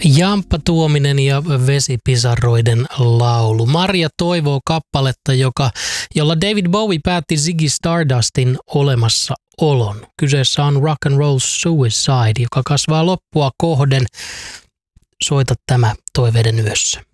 Jamppa Tuominen ja Vesipisaroiden laulu. Maria toivoo kappaletta, jolla David Bowie päätti Ziggy Stardustin olemassaolon. Kyseessä on Rock and Roll Suicide, joka kasvaa loppua kohden. Soita tämä toiveiden yössä.